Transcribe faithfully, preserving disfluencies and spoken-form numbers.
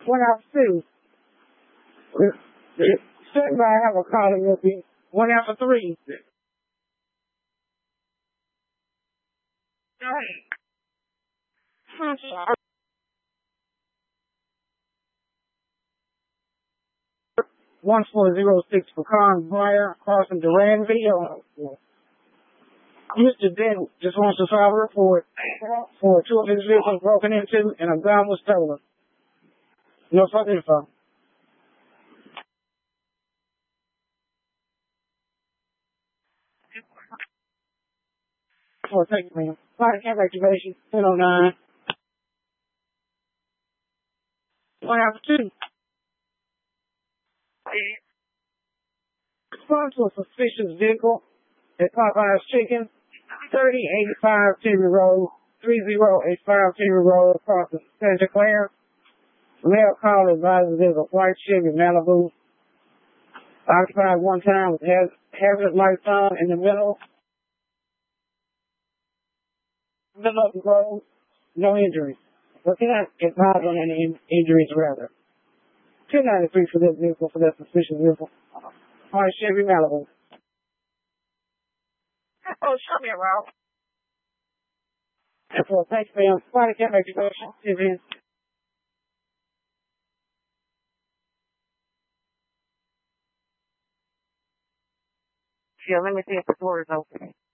One out of two. Second I have a collar will be one out of three. One four zero six Pecan Briar crossing Duran video. Mister Den just wants to file a report for two of his vehicles broken into and a gun was stolen. No further info. For thank you, ma'am. Fire camp activation, ten oh nine. One out of two. Respond to a suspicious vehicle at Popeye's Chicken, thirty eighty-five Terry Road, three zero eight five Terry Road, across the Santa Clara. Male call advises there's a white Chevy Malibu occupied one time with haz hazard lights on in the middle, middle of the road. No injuries. But cannot advise on any in injuries rather. two ninety-three for this vehicle, for that suspicious vehicle. White Chevy Malibu. Oh, show me around. So, thanks, ma'am. Fire camp activation. See you then. Yeah, let me see if the door is open.